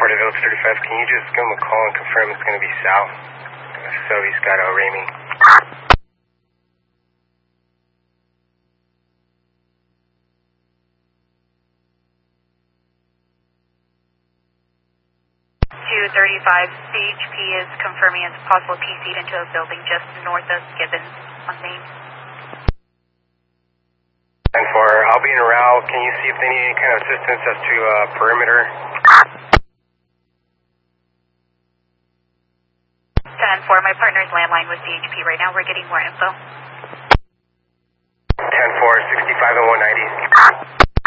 to Village 35. Can you just give him a call and confirm it's going to be south? So he's got Ramey. 235 CHP is confirming it's possible PC into a building just north of Gibbons on Main. 10-4, I'll be en route. Can you see if they need any kind of assistance as to perimeter? 10-4, my partner's landline with CHP right now. We're getting more info. 10-4, 65 and 190.